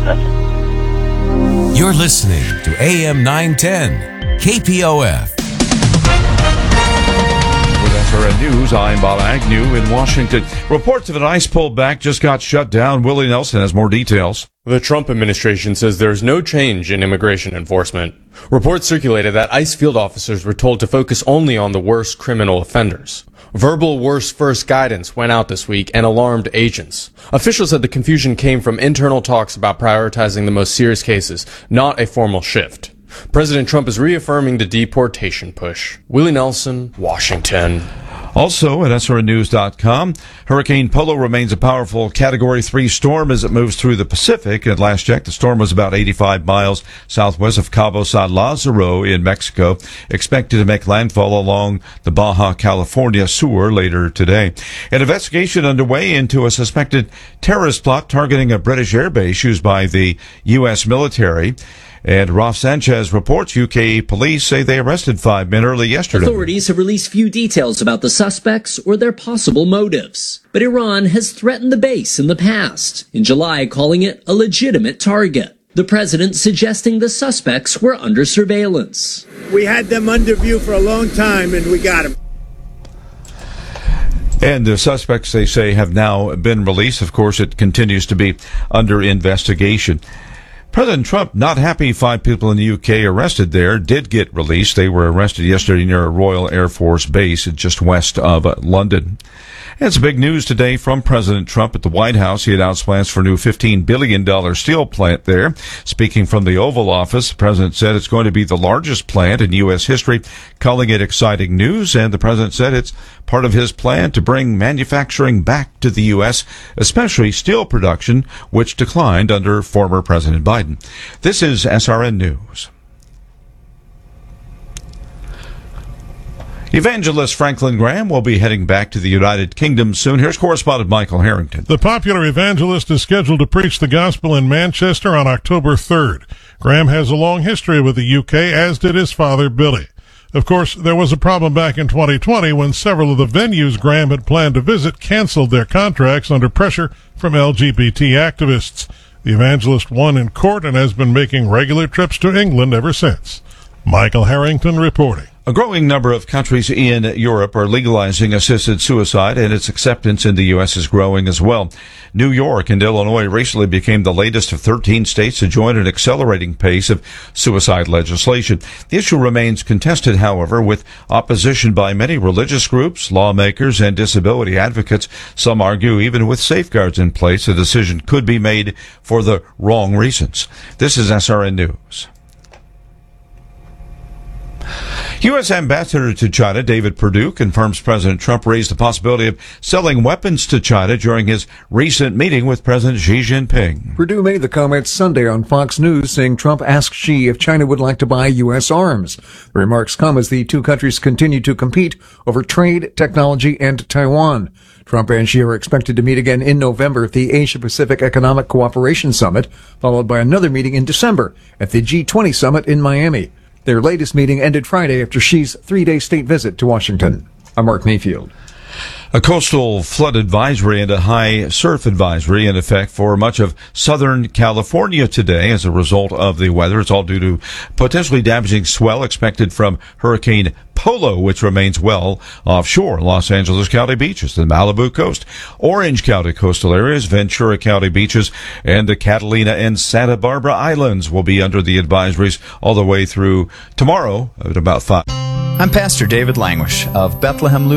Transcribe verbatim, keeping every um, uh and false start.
You're listening to A M nine ten, K P O F. With S R N News, I'm Bob Agnew in Washington. Reports of an ICE pullback just got shut down. Willie Nelson has more details. The Trump administration says there's no change in immigration enforcement. Reports circulated that ICE field officers were told to focus only on the worst criminal offenders. Verbal worst first guidance went out this week and alarmed agents. Officials said the confusion came from internal talks about prioritizing the most serious cases, not a formal shift. President Trump is reaffirming the deportation push. Willie Nelson, Washington. Also at S R N news dot com, Hurricane Polo remains a powerful Category three storm as it moves through the Pacific. At last check, the storm was about eighty-five miles southwest of Cabo San Lazaro in Mexico, expected to make landfall along the Baja California Sur later today. An investigation underway into a suspected terrorist plot targeting a British airbase used by the U S military. And Ralph Sanchez reports U K police say they arrested five men early yesterday. Authorities have released few details about the suspects or their possible motives. But Iran has threatened the base in the past, in July calling it a legitimate target. The president suggesting the suspects were under surveillance. We had them under view for a long time, and we got them. And the suspects, they say, have now been released. Of course, it continues to be under investigation. President Trump not happy five people in the U K arrested there did get released. They were arrested yesterday near a Royal Air Force base just west of London. And it's big news today from President Trump at the White House. He announced plans for a new fifteen billion dollars steel plant there. Speaking from the Oval Office, the president said it's going to be the largest plant in U S history, calling it exciting news. And the president said it's part of his plan to bring manufacturing back to the U S, especially steel production, which declined under former President Biden. This is S R N News. Evangelist Franklin Graham will be heading back to the United Kingdom soon. Here's correspondent Michael Harrington. The popular evangelist is scheduled to preach the gospel in Manchester on October third. Graham has a long history with the U K, as did his father, Billy. Of course, there was a problem back in twenty twenty when several of the venues Graham had planned to visit canceled their contracts under pressure from L G B T activists. The evangelist won in court and has been making regular trips to England ever since. Michael Harrington reporting. A growing number of countries in Europe are legalizing assisted suicide, and its acceptance in the U S is growing as well. New York and Illinois recently became the latest of thirteen states to join an accelerating pace of suicide legislation. The issue remains contested, however, with opposition by many religious groups, lawmakers, and disability advocates. Some argue even with safeguards in place, the decision could be made for the wrong reasons. This is S R N News. U S Ambassador to China David Perdue confirms President Trump raised the possibility of selling weapons to China during his recent meeting with President Xi Jinping. Perdue made the comments Sunday on Fox News, saying Trump asked Xi if China would like to buy U S arms. The remarks come as the two countries continue to compete over trade, technology, and Taiwan. Trump and Xi are expected to meet again in November at the Asia-Pacific Economic Cooperation Summit, followed by another meeting in December at the G twenty Summit in Miami. Their latest meeting ended Friday after Xi's three-day state visit to Washington. I'm Mark Mayfield. A coastal flood advisory and a high surf advisory in effect for much of Southern California today as a result of the weather. It's all due to potentially damaging swell expected from Hurricane Polo, which remains well offshore Los Angeles County beaches, the Malibu coast, Orange County coastal areas, Ventura County beaches, and the Catalina and Santa Barbara Islands will be under the advisories all the way through tomorrow at about five. I'm Pastor David Languish of Bethlehem Lutheran